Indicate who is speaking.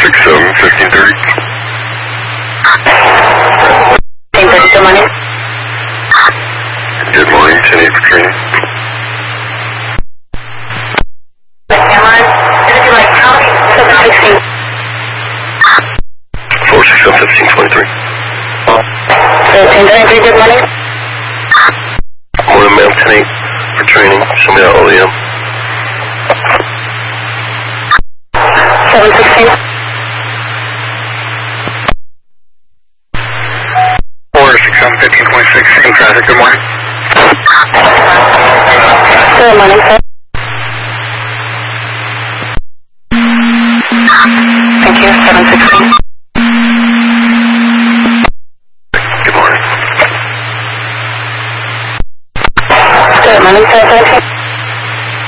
Speaker 1: 1530.
Speaker 2: 1530, good morning.
Speaker 1: Good morning, 10-8 for training.
Speaker 2: Cameron, it's going to be like how many? 716.
Speaker 1: 467 1523.
Speaker 2: 1523, good morning.
Speaker 1: Morning, ma'am, 10-8 for training. Show me that OEM.
Speaker 2: 716.
Speaker 1: 467 1526. Same traffic. Good morning.
Speaker 2: Good morning, sir. Thank you, 716.